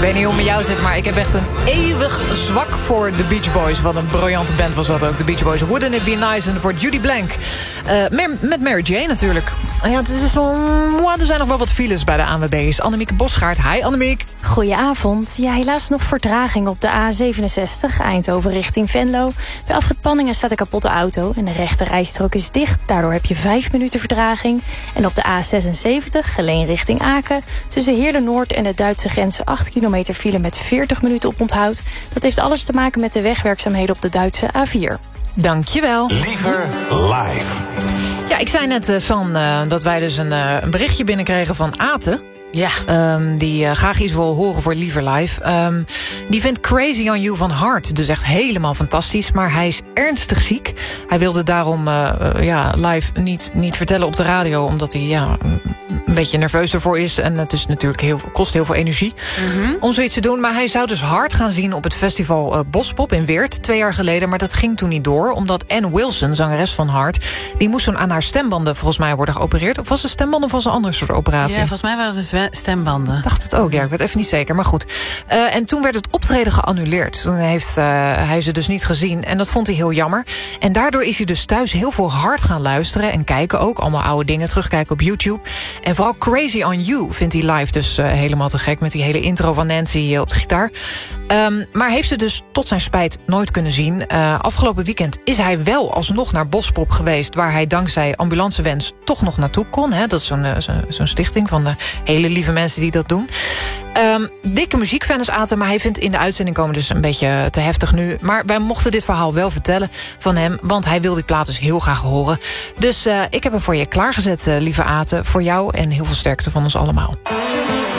weet niet hoe het met jou zit, maar ik heb echt een eeuwig zwak voor de Beach Boys. Wat een briljante band was dat ook, de Beach Boys. Wouldn't it be nice? En voor Judy Blank. Met Mary Jane natuurlijk. Ja, het is er zijn nog wel wat files bij de ANWB. Annemieke Bosgaard. Hi Annemiek. Goedenavond. Ja, helaas nog vertraging op de A67 Eindhoven richting Venlo. Bij afrit Panningen staat een kapotte auto en de rechte rijstrook is dicht. Daardoor heb je 5 minuten vertraging. En op de A76 Geleen richting Aken tussen Heerlen-Noord en de Duitse grens 8 kilometer file met 40 minuten op onthoud. Dat heeft alles te maken met de wegwerkzaamheden op de Duitse A4. Dankjewel. Liever live. Ja, ik zei net, San, dat wij dus een berichtje binnenkregen van Aten. Ja. Die graag iets wil horen voor Liever Live. Die vindt Crazy on You van Heart dus echt helemaal fantastisch. Maar hij is ernstig ziek. Hij wilde daarom live niet vertellen op de radio. Omdat hij een beetje nerveus ervoor is. En het is natuurlijk kost heel veel energie om zoiets te doen. Maar hij zou dus Heart gaan zien op het festival Bospop in Weert 2 jaar geleden. Maar dat ging toen niet door. Omdat Ann Wilson, zangeres van Heart, die moest toen aan haar stembanden volgens mij worden geopereerd. Of was het stembanden of was het een andere soort operatie? Ja, volgens mij waren het stembanden. Dacht het ook, ja. Ik weet even niet zeker, maar goed. En toen werd het optreden geannuleerd. Toen heeft hij ze dus niet gezien. En dat vond hij heel jammer. En daardoor is hij dus thuis heel veel Heart gaan luisteren. En kijken ook. Allemaal oude dingen terugkijken op YouTube. En vooral Crazy on You vindt hij live dus helemaal te gek. Met die hele intro van Nancy op de gitaar. Maar heeft ze dus tot zijn spijt nooit kunnen zien. Afgelopen weekend is hij wel alsnog naar Bospop geweest. Waar hij dankzij ambulancewens toch nog naartoe kon. Hè? Dat is zo'n stichting van de hele lieve mensen die dat doen. Dikke muziekfans Aten, maar hij vindt in de uitzending komen dus een beetje te heftig nu. Maar wij mochten dit verhaal wel vertellen van hem, want hij wil die plaat dus heel graag horen. Dus ik heb hem voor je klaargezet, lieve Aten, voor jou en heel veel sterkte van ons allemaal.